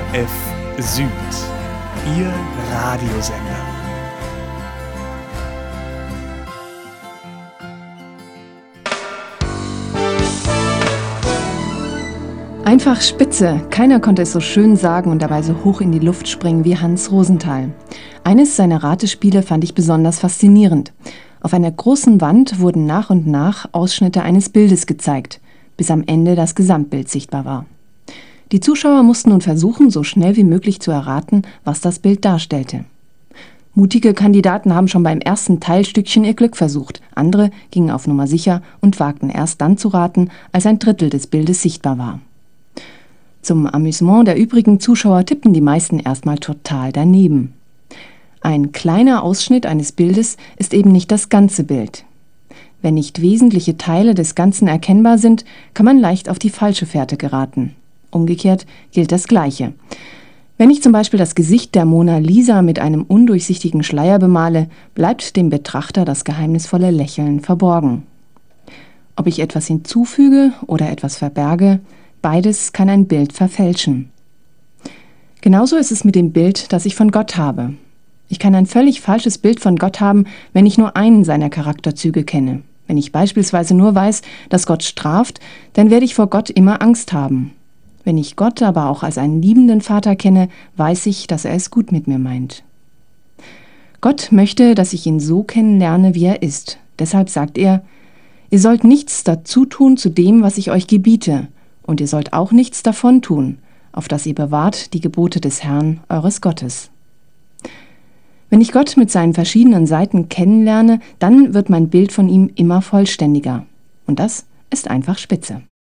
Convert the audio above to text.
ERF Süd, Ihr Radiosender. Einfach spitze. Keiner konnte es so schön sagen und dabei so hoch in die Luft springen wie Hans Rosenthal. Eines seiner Ratespiele fand ich besonders faszinierend. Auf einer großen Wand wurden nach und nach Ausschnitte eines Bildes gezeigt, bis am Ende das Gesamtbild sichtbar war. Die Zuschauer mussten nun versuchen, so schnell wie möglich zu erraten, was das Bild darstellte. Mutige Kandidaten haben schon beim ersten Teilstückchen ihr Glück versucht. Andere gingen auf Nummer sicher und wagten erst dann zu raten, als ein Drittel des Bildes sichtbar war. Zum Amüsement der übrigen Zuschauer tippten die meisten erstmal total daneben. Ein kleiner Ausschnitt eines Bildes ist eben nicht das ganze Bild. Wenn nicht wesentliche Teile des Ganzen erkennbar sind, kann man leicht auf die falsche Fährte geraten. Umgekehrt gilt das Gleiche. Wenn ich zum Beispiel das Gesicht der Mona Lisa mit einem undurchsichtigen Schleier bemale, bleibt dem Betrachter das geheimnisvolle Lächeln verborgen. Ob ich etwas hinzufüge oder etwas verberge, beides kann ein Bild verfälschen. Genauso ist es mit dem Bild, das ich von Gott habe. Ich kann ein völlig falsches Bild von Gott haben, wenn ich nur einen seiner Charakterzüge kenne. Wenn ich beispielsweise nur weiß, dass Gott straft, dann werde ich vor Gott immer Angst haben. Wenn ich Gott aber auch als einen liebenden Vater kenne, weiß ich, dass er es gut mit mir meint. Gott möchte, dass ich ihn so kennenlerne, wie er ist. Deshalb sagt er: Ihr sollt nichts dazu tun zu dem, was ich euch gebiete, und ihr sollt auch nichts davon tun, auf dass ihr bewahrt die Gebote des Herrn, eures Gottes. Wenn ich Gott mit seinen verschiedenen Seiten kennenlerne, dann wird mein Bild von ihm immer vollständiger. Und das ist einfach spitze.